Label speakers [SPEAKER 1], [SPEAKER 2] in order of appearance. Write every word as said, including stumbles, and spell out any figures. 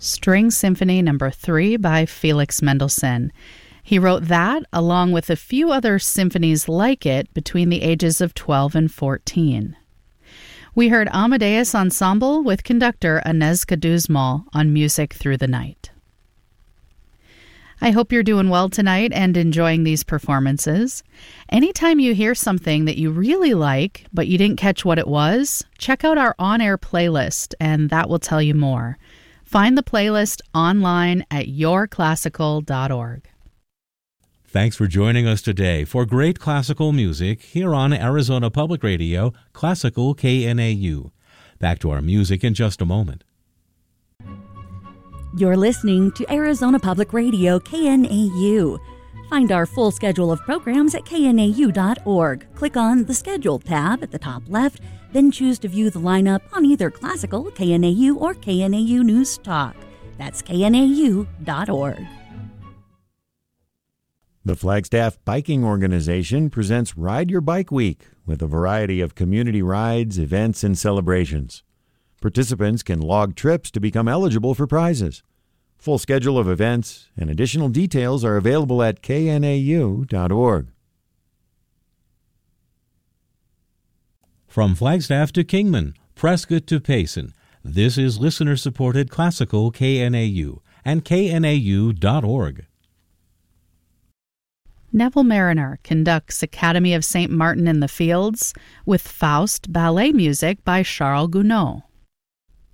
[SPEAKER 1] String Symphony Number three by Felix Mendelssohn. He wrote that, along with a few other symphonies like it, between the ages of twelve and fourteen. We heard Amadeus Ensemble with conductor Anežka Duzmal on Music Through the Night. I hope you're doing well tonight and enjoying these performances. Anytime you hear something that you really like, but you didn't catch what it was, check out our on-air playlist, and that will tell you more. Find the playlist online at your classical dot org.
[SPEAKER 2] Thanks for joining us today for great classical music here on Arizona Public Radio, Classical K N A U. Back to our music in just a moment.
[SPEAKER 3] You're listening to Arizona Public Radio, K N A U. Find our full schedule of programs at K N A U dot org. Click on the Schedule tab at the top left, then choose to view the lineup on either Classical, K N A U, or K N A U News Talk. That's K N A U dot org.
[SPEAKER 4] The Flagstaff Biking Organization presents Ride Your Bike Week with a variety of community rides, events, and celebrations. Participants can log trips to become eligible for prizes. Full schedule of events and additional details are available at K N A U dot org.
[SPEAKER 2] From Flagstaff to Kingman, Prescott to Payson, this is listener-supported Classical K N A U and K N A U dot org.
[SPEAKER 1] Neville Mariner conducts Academy of Saint Martin in the Fields with Faust ballet music by Charles Gounod.